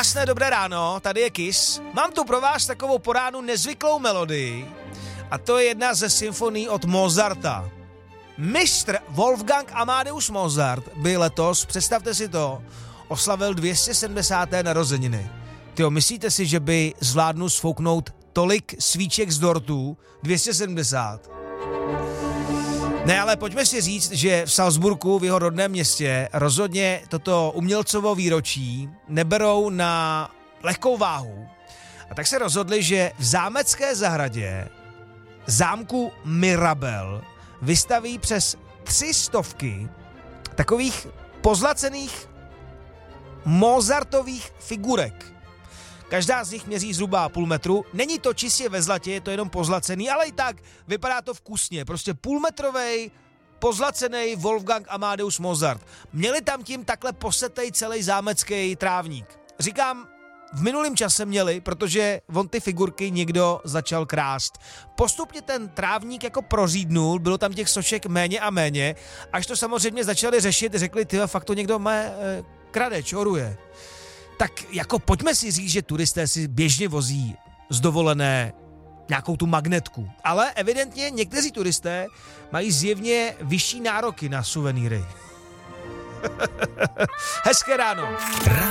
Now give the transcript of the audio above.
Krásné dobré ráno, tady je Kiss. Mám tu pro vás takovou po ránu nezvyklou melodii a to je jedna ze symfonií od Mozarta. Mistr Wolfgang Amadeus Mozart by letos, představte si to, oslavil 270. narozeniny. Tyjo, myslíte si, že by zvládnu sfouknout tolik svíček z dortů? 270. Ne, ale pojďme si říct, že v Salzburgu, v jeho rodném městě, rozhodně toto umělcovo výročí neberou na lehkou váhu. A tak se rozhodli, že v zámecké zahradě zámku Mirabel vystaví přes 300 takových pozlacených Mozartových figurek. Každá z nich měří zhruba půl metru. Není to čistě ve zlatě, je to jenom pozlacený, ale i tak vypadá to vkusně. Prostě půlmetrovej pozlacený Wolfgang Amadeus Mozart. Měli tam tím takhle posetej celý zámecký trávník. Říkám, v minulém čase měli, protože on ty figurky někdo začal krást. Postupně ten trávník jako prořídnul, bylo tam těch sošek méně a méně, až to samozřejmě začali řešit, řekli, tyhle, fakt to někdo krade, čoruje. Tak jako pojďme si říct, že turisté si běžně vozí z dovolené nějakou tu magnetku. Ale evidentně někteří turisté mají zjevně vyšší nároky na suvenýry. Hezké ráno.